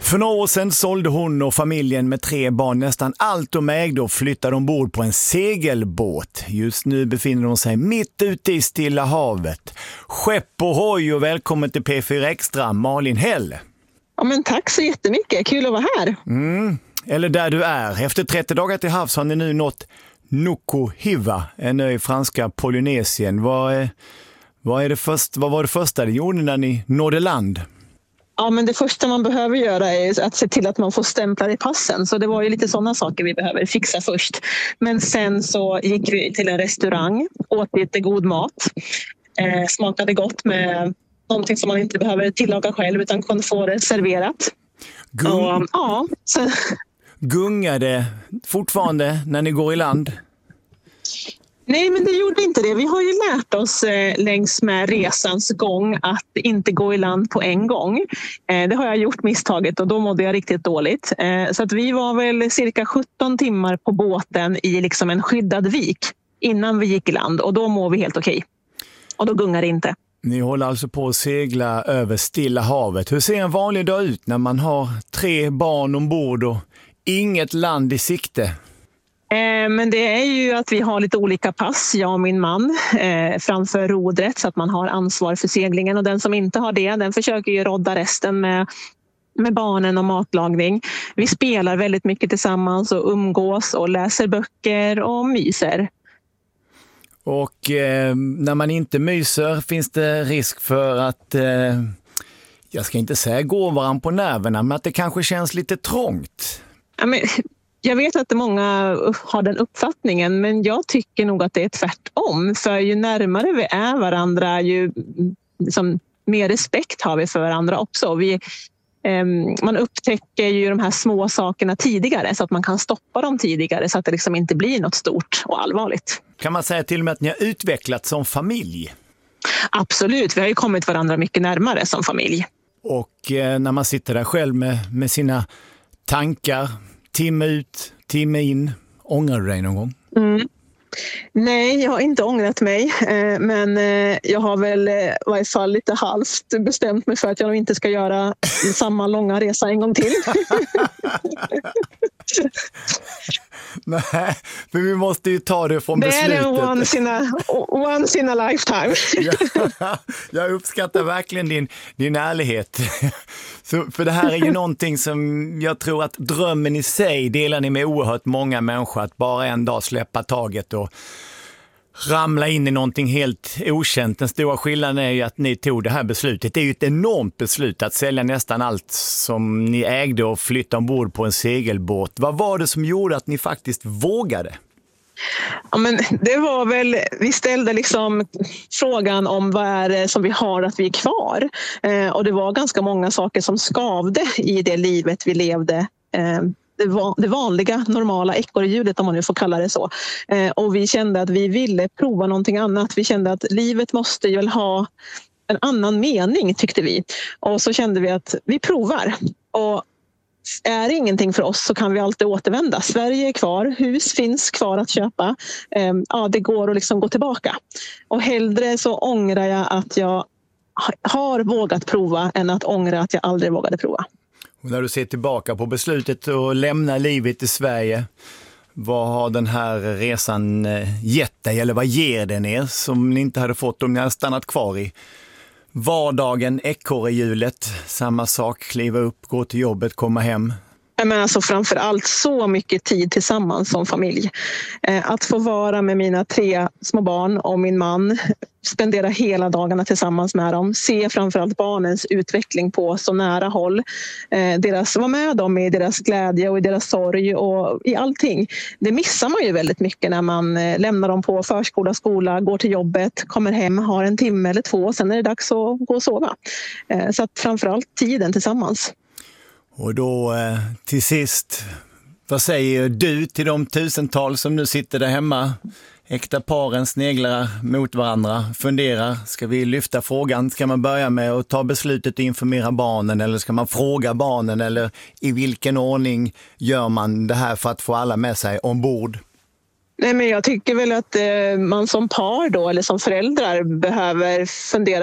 För några år sedan sålde hon och familjen med 3 barn nästan allt de ägde och flyttade ombord på en segelbåt. Just nu befinner de sig mitt ute i Stilla havet. Skepp och hoj och välkommen till P4 Extra, Malin Häll. Ja, men tack så jättemycket, kul att vara här. Eller där du är. Efter 30 dagar till havs har ni nu nått Nuku Hiva, en ö i franska Polynesien. Vad var det första ni gjorde när ni nådde land? Ja, men det första man behöver göra är att se till att man får stämplar i passen. Så det var ju lite sådana saker vi behöver fixa först. Men sen så gick vi till en restaurang, åt lite god mat. Smakade gott med någonting som man inte behöver tillaga själv utan kan få det serverat. Gungar det fortfarande när ni går i land? Nej, men det gjorde inte det. Vi har ju lärt oss längs med resans gång att inte gå i land på en gång. Det har jag gjort misstaget och då mådde jag riktigt dåligt. Så att vi var väl cirka 17 timmar på båten i liksom en skyddad vik innan vi gick i land och då mår vi helt okej. Och då gungar det inte. Ni håller alltså på att segla över Stilla havet. Hur ser en vanlig dag ut när man har 3 barn ombord och inget land i sikte? Men det är ju att vi har lite olika pass, jag och min man, framför rodret så att man har ansvar för seglingen. Och den som inte har det, den försöker ju rodda resten med barnen och matlagning. Vi spelar väldigt mycket tillsammans och umgås och läser böcker och myser. Och när man inte myser finns det risk för att, jag ska inte säga gå varandra på nerverna, men att det kanske känns lite trångt. Ja, men jag vet att många har den uppfattningen, men jag tycker nog att det är tvärtom. För ju närmare vi är varandra, ju liksom, mer respekt har vi för varandra också. Man upptäcker ju de här små sakerna tidigare så att man kan stoppa dem tidigare så att det liksom inte blir något stort och allvarligt. Kan man säga till och med att ni har utvecklats som familj? Absolut, vi har ju kommit varandra mycket närmare som familj. Och när man sitter där själv med sina tankar, timme ut, timme in, ångrar du dig någon gång? Nej, jag har inte ångrat mig, men jag har väl i varje fall lite halvt bestämt mig för att jag nog inte ska göra samma långa resa en gång till. Nej, för vi måste ju ta det från beslutet. Det är once in a lifetime. Jag uppskattar verkligen din ärlighet. Så, för det här är ju någonting som jag tror att drömmen i sig delar ni med oerhört många människor, att bara en dag släppa taget och ramla in i någonting helt okänt. Den stora skillnaden är ju att ni tog det här beslutet. Det är ju ett enormt beslut att sälja nästan allt som ni ägde och flytta ombord på en segelbåt. Vad var det som gjorde att ni faktiskt vågade? Ja, men det var väl, vi ställde liksom frågan om vad är det som vi har att vi är kvar. Och det var ganska många saker som skavde i det livet vi levde. Det vanliga, normala ekorrhjulet, om man nu får kalla det så. Och vi kände att vi ville prova någonting annat. Vi kände att livet måste ju ha en annan mening, tyckte vi. Och så kände vi att vi provar. Och är det ingenting för oss så kan vi alltid återvända. Sverige är kvar, hus finns kvar att köpa. Det går att liksom gå tillbaka. Och hellre så ångrar jag att jag har vågat prova än att ångra att jag aldrig vågade prova. Och när du ser tillbaka på beslutet att lämna livet i Sverige, vad har den här resan gett dig, eller vad ger den er som ni inte hade fått om ni hade stannat kvar i vardagen, ekorrehjulet, samma sak, kliva upp, gå till jobbet, komma hem? Men alltså framför allt så mycket tid tillsammans som familj. Att få vara med mina 3 små barn och min man, spendera hela dagarna tillsammans med dem, se framförallt barnens utveckling på så nära håll, vara med dem i deras glädje och i deras sorg och i allting. Det missar man ju väldigt mycket när man lämnar dem på förskola, skola, går till jobbet, kommer hem, har en timme eller 2 och sen är det dags att gå och sova. Så att framförallt tiden tillsammans. Och då till sist, vad säger du till de tusentals som nu sitter där hemma? Äkta paren sneglar mot varandra, funderar, ska vi lyfta frågan? Ska man börja med att ta beslutet och informera barnen, eller ska man fråga barnen, eller i vilken ordning gör man det här för att få alla med sig ombord? Nej, men jag tycker väl att man som par då, eller som föräldrar behöver fundera